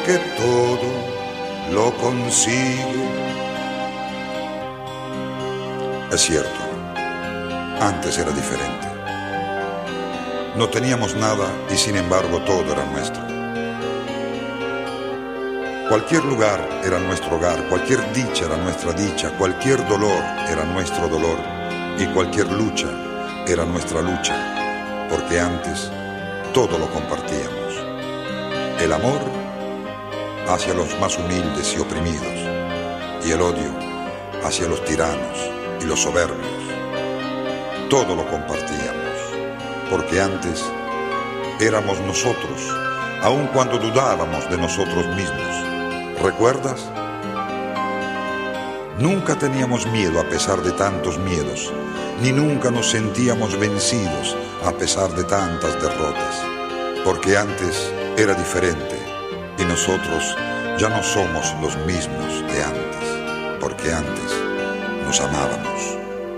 que todo lo consigue. Es cierto, antes era diferente. No teníamos nada y sin embargo todo era nuestro. Cualquier lugar era nuestro hogar, cualquier dicha era nuestra dicha, cualquier dolor era nuestro dolor y cualquier lucha era nuestra lucha, porque antes todo lo compartíamos. El amor hacia los más humildes y oprimidos y el odio hacia los tiranos y los soberbios. Todo lo compartíamos, porque antes éramos nosotros, aun cuando dudábamos de nosotros mismos. ¿Recuerdas? Nunca teníamos miedo a pesar de tantos miedos, ni nunca nos sentíamos vencidos a pesar de tantas derrotas, porque antes era diferente y nosotros ya no somos los mismos de antes, porque antes nos amábamos.